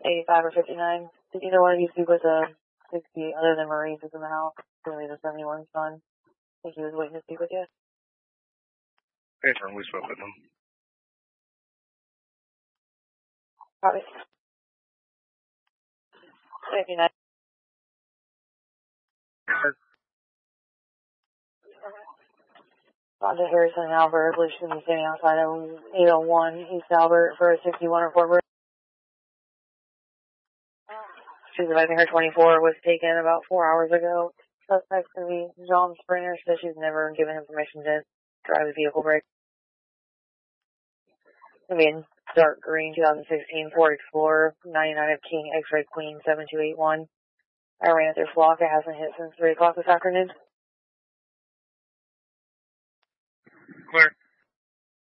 85 or 59. Did either one of you speak with a 60 other than Maurice is in the house? Really the 71 son. I think he was waiting to speak with you. Hey, we spoke with him. Copy. 59. Roger Harrison and Albert, police should be standing outside of 801 East Albert for a 61 report. Supervising her 24 was taken about 4 hours ago. Suspect could be John Springer, says she's never given information to drive the vehicle brake. I mean, dark green 2016 Ford Explorer, 99 of King X-Ray Queen 7281. I ran it through Flock. It hasn't hit since 3 o'clock this afternoon. Clear.